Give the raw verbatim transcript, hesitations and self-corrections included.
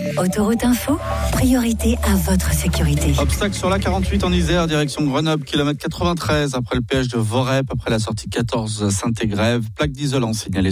Autoroute Info, priorité à votre sécurité. Obstacle sur l'A quarante-huit en Isère, direction Grenoble, kilomètre quatre-vingt-treize, après le péage de Vorep, après la sortie quatorze Saint-Égrève, plaque d'isolant signalée